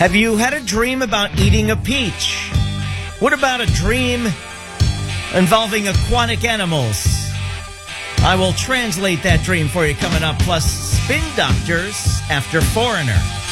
Have you had a dream about eating a peach? What about a dream involving aquatic animals? I will translate that dream for you coming up, plus Spin Doctors after Foreigner.